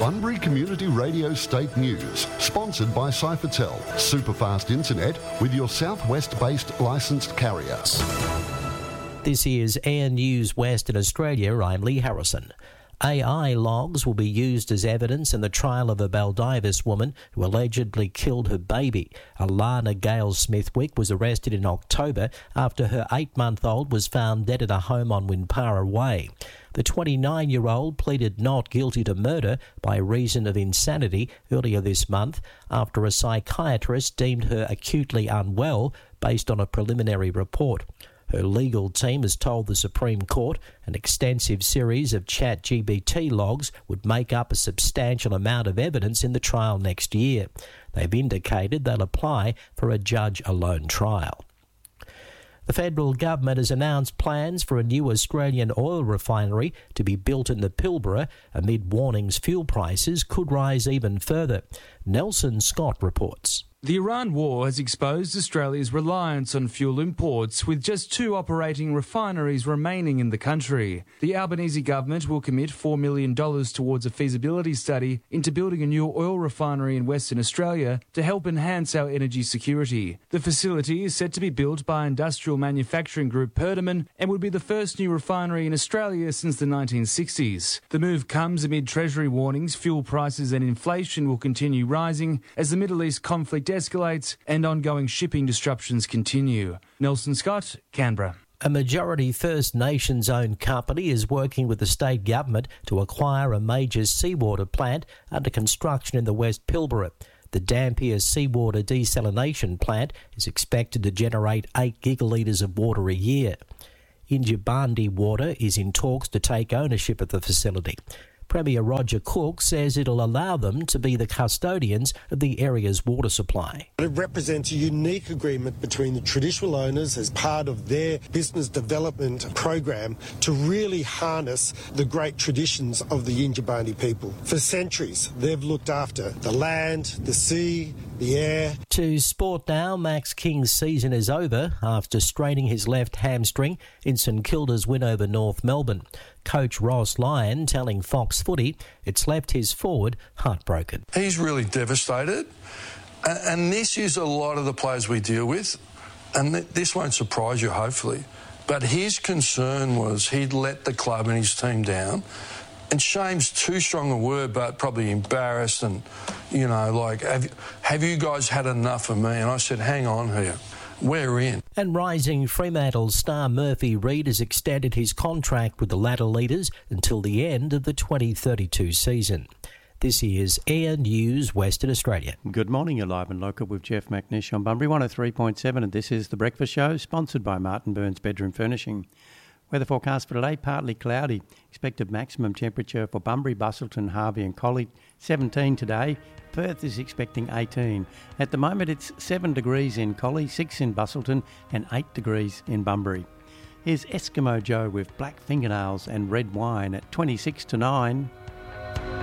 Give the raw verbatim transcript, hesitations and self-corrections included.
Bunbury Community Radio State News, sponsored by Cyphertel, superfast internet with your southwest-based licensed carrier. This is Air News Western Australia. I'm Lee Harrison. A I logs will be used as evidence in the trial of a Baldivis woman who allegedly killed her baby. Alana Gale Smithwick was arrested in October after her eight-month-old was found dead at a home on Winpara Way. The twenty-nine-year-old pleaded not guilty to murder by reason of insanity earlier this month after a psychiatrist deemed her acutely unwell based on a preliminary report. Her legal team has told the Supreme Court an extensive series of ChatGPT logs would make up a substantial amount of evidence in the trial next year. They've indicated they'll apply for a judge-alone trial. The federal government has announced plans for a new Australian oil refinery to be built in the Pilbara amid warnings fuel prices could rise even further. Nelson Scott reports. The Iran war has exposed Australia's reliance on fuel imports, with just two operating refineries remaining in the country. The Albanese government will commit four million dollars towards a feasibility study into building a new oil refinery in Western Australia to help enhance our energy security. The facility is set to be built by industrial manufacturing group Perdaman and would be the first new refinery in Australia since the nineteen sixties. The move comes amid Treasury warnings fuel prices and inflation will continue rising as the Middle East conflict escalates and ongoing shipping disruptions continue. Nelson Scott, Canberra. A majority First Nations-owned company is working with the state government to acquire a major seawater plant under construction in the West Pilbara. The Dampier seawater desalination plant is expected to generate eight gigalitres of water a year. Yindjibarndi Water is in talks to take ownership of the facility. Premier Roger Cook says it'll allow them to be the custodians of the area's water supply. It represents a unique agreement between the traditional owners as part of their business development program to really harness the great traditions of the Yindjibarndi people. For centuries, they've looked after the land, the sea, the air. To sport now, Max King's season is over after straining his left hamstring in St Kilda's win over North Melbourne. Coach Ross Lyon telling Fox Footy it's left his forward heartbroken. He's really devastated, and this is a lot of the players we deal with, and this won't surprise you, hopefully, but his concern was he'd let the club and his team down, and shame's too strong a word, but probably embarrassed and, you know, like, have, have you guys had enough of me? And I said, hang on here. We're in. And rising Fremantle star Murphy Reid has extended his contract with the Ladder Leaders until the end of the twenty thirty-two season. This is Air News Western Australia. Good morning, you're live and local with Jeff McNish on Bunbury one oh three point seven, and this is The Breakfast Show, sponsored by Martin Burns Bedroom Furnishing. Weather forecast for today, partly cloudy. Expected maximum temperature for Bunbury, Busselton, Harvey and Collie, seventeen today. Perth is expecting eighteen. At the moment it's seven degrees in Collie, six in Busselton and eight degrees in Bunbury. Here's Eskimo Joe with Black Fingernails and Red Wine at twenty-six to nine.